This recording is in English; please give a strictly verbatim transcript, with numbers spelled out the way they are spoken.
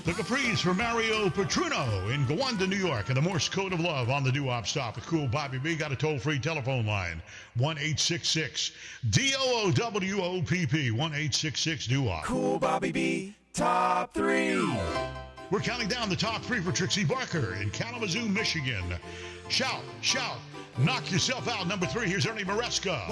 The Capris for Mario Petruno in Gowanda, New York, and the Morse Code of Love on the doo-wop stop with Cool Bobby B. Got a toll-free telephone line, one eight six six D O O W O P P, one eight six six D O O P. Cool Bobby B, top three. We're counting down the top three for Trixie Barker in Kalamazoo, Michigan. Shout, shout, knock yourself out. Number three, here's Ernie Maresca.